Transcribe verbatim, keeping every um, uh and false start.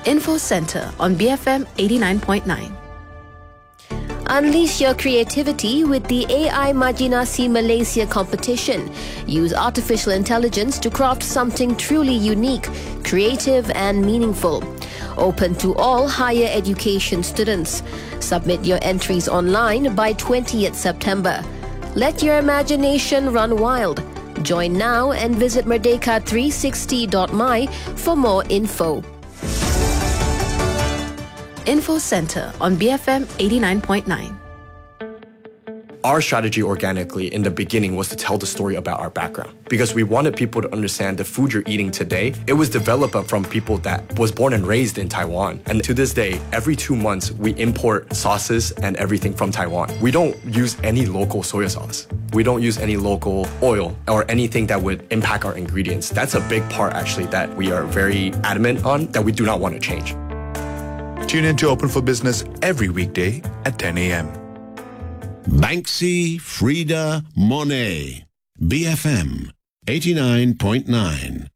Info Center on B F M eighty-nine point nine. Unleash your creativity with the A I Majinasi Malaysia competition. Use artificial intelligence to craft something truly unique, creative and meaningful. Open to all higher education students. Submit your entries online by twentieth September. Let your imagination run wild. Join now and visit merdeka three sixty dot my for more info. Info Center on B F M eighty-nine point nine. Our strategy organically in the beginning was to tell the story about our background because we wanted people to understand the food you're eating today. It was developed from people that was born and raised in Taiwan. And to this day, every two months, we import sauces and everything from Taiwan. We don't use any local soy sauce. We don't use any local oil or anything that would impact our ingredients. That's a big part actually that we are very adamant on that we do not want to change. Tune in to Open for Business every weekday at ten a.m. Banksy, Frida, Monet. B F M eighty-nine point nine.